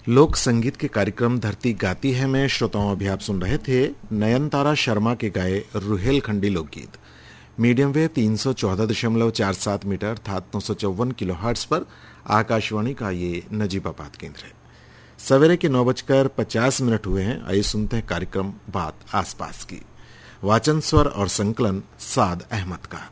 लोक संगीत के कार्यक्रम धरती गाती है में श्रोताओं अभी आप सुन रहे थे नयनतारा शर्मा के गाए रुहेलखंडी लोकगीत। मीडियम वेव 314.47 मीटर अर्थात 954 किलोहर्ट्ज पर आकाशवाणी का ये नजीबाबाद केंद्र है। सवेरे के 9:50 हुए हैं। आइए सुनते हैं कार्यक्रम बात आसपास की। वाचन स्वर और संकलन साद अहमद का।